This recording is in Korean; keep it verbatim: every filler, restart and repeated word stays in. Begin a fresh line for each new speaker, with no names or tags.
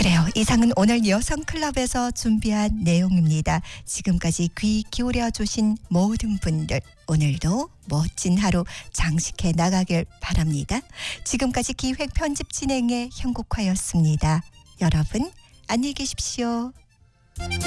그래요. 이상은 오늘 여성클럽에서 준비한 내용입니다. 지금까지 귀 기울여 주신 모든 분들, 오늘도 멋진 하루 장식해 나가길 바랍니다. 지금까지 기획 편집 진행의 현국화였습니다. 여러분 안녕히 계십시오.